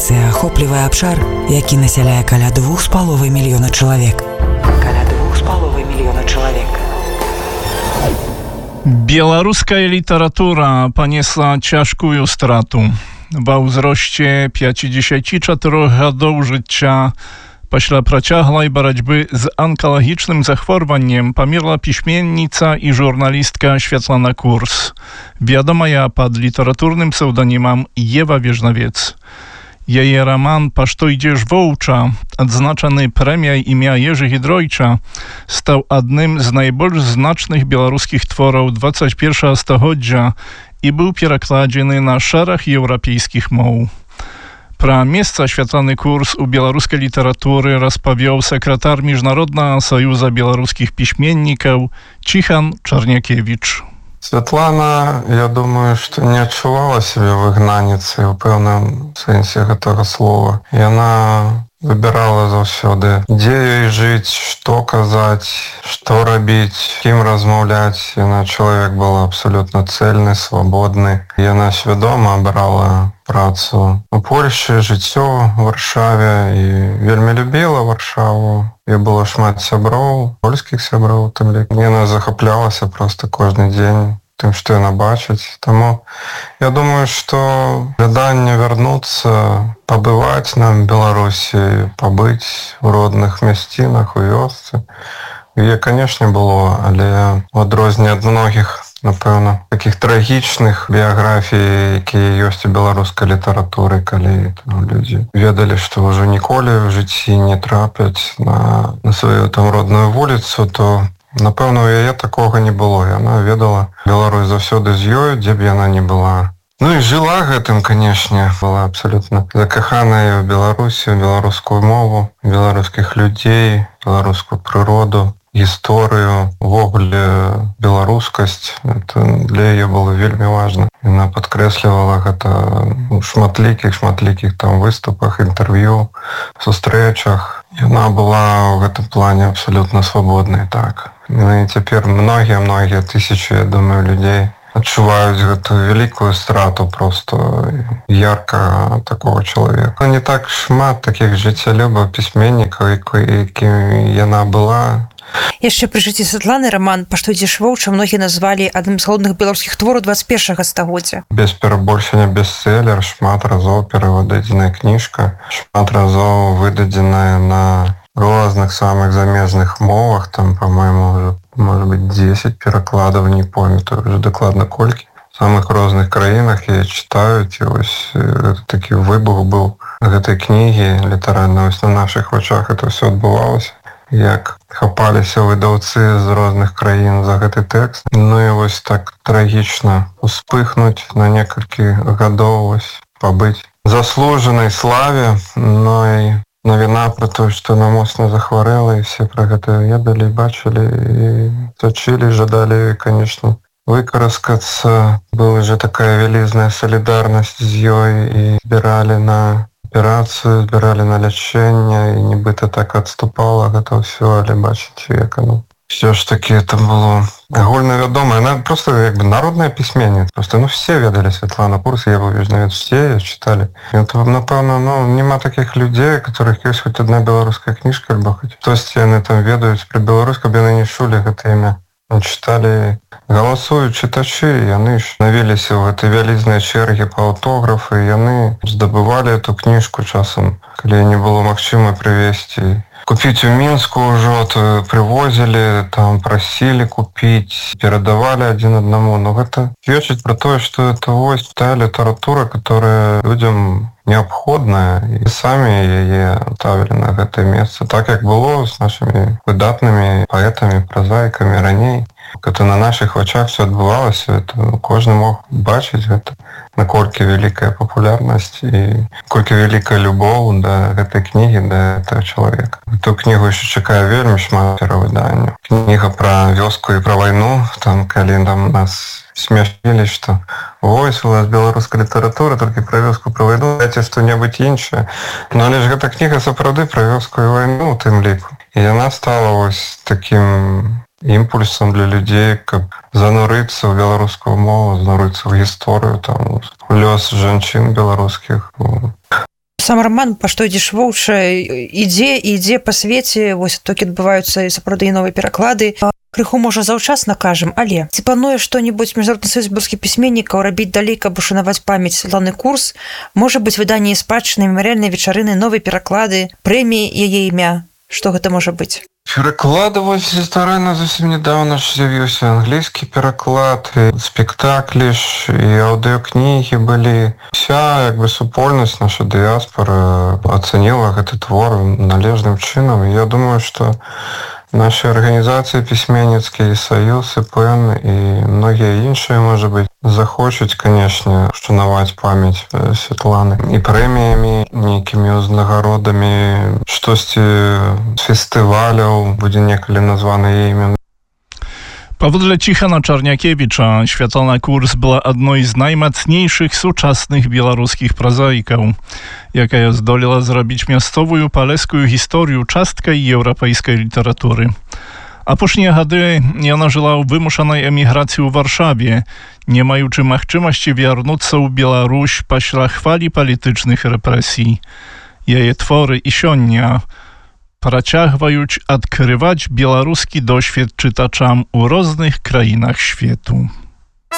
Экспедыцыя ахоплівае абшар, які насяляе каля 2,5 мільёна чалавек. Białoruska literatura poniesła ciężką stratę. Ва ўзросце 54 гадоў жыцця пасля працяглай барацьбы з анкалагічным захворваннем памерла пісьменніца і журналістка Святлана Курс, вядомая пад літаратурным псеўданімам Ева Вежнавец. Яе роман «Пашто ідзеш воўча», адзначаны прэміяй імя Ежы Гідройча, стаў адным з найбольш значных беларускіх твораў 21 стагоддзя і быў перакладзены на шэраг еўрапейскіх моў. Пра месца Святланы Курс у беларускай літаратуры распавёў сакратар Міжнароднага саюза беларускіх пісьменнікаў Ціхан Чарнякевіч. Святлана, я думаю, што не адчувала сябе выгнаніцай у пэўным сэнсе гэтага слова. Яна выбірала заўсёды, дзе ёй жыць, што казаць, што рабіць, кім размаўляць. Яна чалавек была абсалютна цэльны, свабодны. Яна свядома абрала працу у Польшчы, жыццё ў Варшаве і вельмі любіла Варшаву. І было шмат сяброў, польскіх сяброў, тым лік. Яна захаплялася проста кожны дзень тым, што яна бачыць. Таму я думаю, што жаданне вярнуцца, пабываць нам Беларусі, пабыць у родных мясцінах, у вёсцы, яе, канешне, было, але у адрозненне ад многіх, напэўна, такіх трагічных біяграфій, якія ёсць у беларускай літаратуры, калі людзі ведалі, што ўжо ніколі ў жыцці не трапяць на сваю там родную вуліцу, то, напэўна, у яе такога не было. Яна ведала Беларусь заўсёды з ёю, дзе б яна не была. Ну і жыла гэтым, канешне, была абсалютна закаханая ў Беларусі, беларускую мову, беларускіх людзей, беларускую прыроду, гісторыю, увогуле беларускасць. Это для яе было вельмі важна. Яна падкрэслівала гэта ў шматлікіх там выступах, інтэрв'ю, сустрэчах. Яна была ў гэтым плане абсалютна свабоднай, так. Ну і цяпер многія тысячы, я думаю, людзей адчуваюць гэтую вялікую страту просто ярка такого чалавека. Не так шмат такіх жыццялюбаў пісьменнікаў, якімі яна была. Яшчэ пры жыцці Святланы роман «Пашто ідзеш воўча» многія назвалі адным з галоўных беларускіх твораў 21 стагоддзя. Без перабольшання бестселер, шмат разоў перавыдадзеная кніжка, шмат разоў выдадзеная на розных самых замежных мовах, там, по-моему, уже, может быть, 10 перакладаў, не памятаю уже дакладна колькі. В самых розных краінах я читаю, і вось такі выбух быў гэтай кнігі літаральна. Вось на нашых вачах это все адбывалася. Як хапаліся выдаўцы з розных краін за гэты тэкст. Ну і вось так трагічна успыхнуць на некалькі гадоў, вось пабыць заслужанай славе, но і навіна пра тое, што яна моцна захварэла, і все пра гэта ведалі, бачылі і сачылі, жадалі, конечно, выкараскацца. Была же такая вялізная салідарнасць з ёй, і збіралі на аперацыю, збіралі на лячэнне, і нібыта так адступала гэта ўсё, але бачыце, як оно. Все ж таки это было агульна вядома. Она просто як бы народная пісьменніца. Просто все ведалі Святлану Курс, Еву Вежнавец, все ее читали. И это, напэўна, нема таких людей, которых есть хоть одна беларуская книжка, альбо хоть хтосьці яны там ведаюць пра Беларусь, каб яны не чулі гэта імя. Читалі, галасуюць чытачы, яны ж навеліся ў гэтай вялізнай чэргі па аўтографы, яны здабывалі эту кніжку часам, калі не было магчыма прывезці. Купіць у Мінску ўжо прывозілі, там прасілі купіць, перадавалі адзін аднаму. Но гэта сведчыць пра тое, што это вось тая літаратура, которая людзям неабходная, і самі яе ставілі на гэтае месца. Так як было з нашымі выдатнымі паэтамі, празаікамі раней. Это на наших вачах все адбывалася, это кожны мог бачыць гэта, наколькі вялікая папулярнасць і колькі вялікая любоў да гэтай кнігі, да гэтага чалавека. Эту кнігу яшчэ чакае вельмі шмат перавыданняў. Кніга пра вёску і пра вайну, там калі там нас смяшілі, што вось у нас беларуская літаратура, толькі пра вёску, пра вайну, дайце што-небудзь іншае. Ну але ж гэта кніга сапраўды пра вёску і вайну ў тым ліку. І яна стала вось такім імпульсам для людзей, каб занурыцца ў беларускую мову, занурыцца ў гісторыю, там, у лёс жанчын беларускіх. Сам роман «Пашто ідзеш воўча» ідзе па свеце, вось толькі адбываюцца і сапраўды і новыя пераклады. Крыху, можа, заўчасна кажам, але ці плануе што-небудзь Міжнародны саюз беларускіх пісьменнікаў рабіць далей, каб ушанаваць памяць Святланы Курс? Можа быць, выданне спадчыны, мемарыяльныя вечарыны, новыя пераклады, прэміі яе імя? Што гэта можа быць? Пераклады вось гістарыйна зусім нядаўна ж з'явіўся англійскі пераклад, спектаклі ж і аўдыёкнігі былі. Уся як бы супольнасць, наша дыяспара ацаніла гэты твор належным чынам. Я думаю, што наши арганізацыі пісьменніцкія, саюз, ПЭН і многія іншыя, можа быць, захочуць, канешне, ушанаваць памяць Святланы і прэміямі, нейкімі ўзнагародамі, штосьці з фестываляў будзе некалі названы яе імя. Pawodle Cichana Czarniakiewicza Świetlana Kurs była одной z najmocniejszych współczesnych białoruskich prozaików, jaka zdolała zrobić miastową paleską historię czastej europejskiej literatury. A później gady ona żyła w wymuszonej emigracji w Warszawie, nie mając możliwości wrócić w Białoruś pośle chwali politycznych represji. Jej twory i sionia працягваюць адкрываць беларускі досвед чытачам у розных краінах свету.